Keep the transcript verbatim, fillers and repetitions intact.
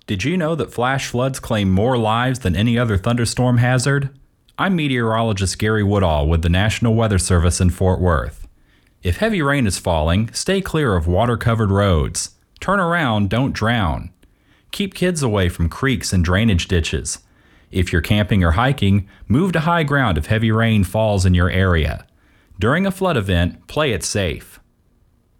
Did you know that flash floods claim more lives than any other thunderstorm hazard? I'm meteorologist Gary Woodall with the National Weather Service in Fort Worth. If heavy rain is falling, stay clear of water-covered roads. Turn around, don't drown. Keep kids away from creeks and drainage ditches. If you're camping or hiking, move to high ground if heavy rain falls in your area. During a flood event, play it safe.